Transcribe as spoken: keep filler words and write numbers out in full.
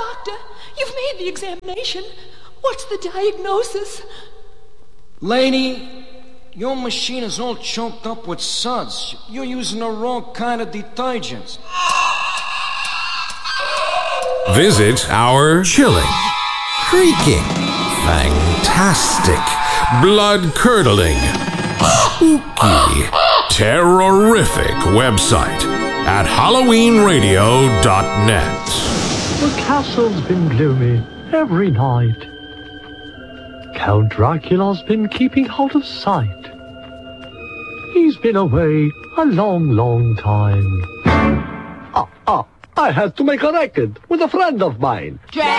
Doctor, you've made the examination. What's the diagnosis? Lady, your machine is all choked up with suds. You're using the wrong kind of detergents. Visit our chilling, freaking, fantastic, blood-curdling, spooky, terrorific website at halloween radio dot net. The castle's been gloomy every night. Count Dracula's been keeping out of sight. He's been away a long, long time. Ah, ah, I had to make a record with a friend of mine. Dracula!